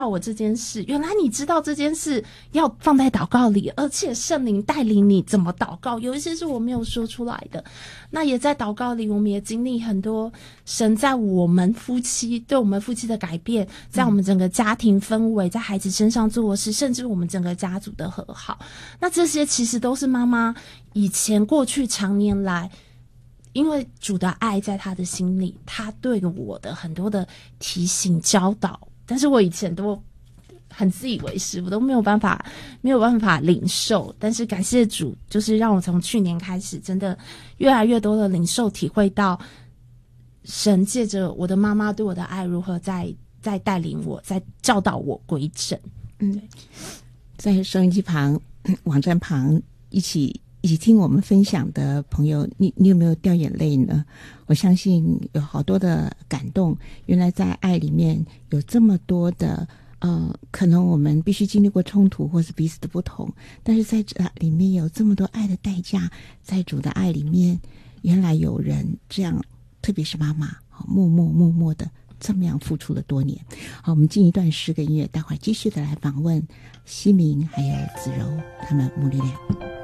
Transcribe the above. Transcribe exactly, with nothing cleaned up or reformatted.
我这件事，原来你知道这件事要放在祷告里，而且圣灵带领你怎么祷告，有一些是我没有说出来的。那也在祷告里，我们也经历很多神在我们夫妻对我们夫妻的改变，在我们整个家庭氛围，在孩子身上做的事，甚至我们整个家族的和好。那这些其实都是妈妈以前过去常年来，因为主的爱在她的心里，她对我的很多的提醒教导，但是我以前都很自以为是，我都没有办法没有办法领受。但是感谢主，就是让我从去年开始，真的越来越多的领受，体会到神借着我的妈妈对我的爱，如何在在带领我，在教导我归正。 嗯，在收音机旁、网站旁一起一起听我们分享的朋友，你你有没有掉眼泪呢？我相信有好多的感动。原来在爱里面有这么多的，呃，可能我们必须经历过冲突或是彼此的不同，但是在这里面有这么多爱的代价，在主的爱里面，原来有人这样，特别是妈妈，默默默默的这么样付出了多年。好，我们进一段诗歌音乐，待会儿继续的来访问西明还有子柔他们母女俩。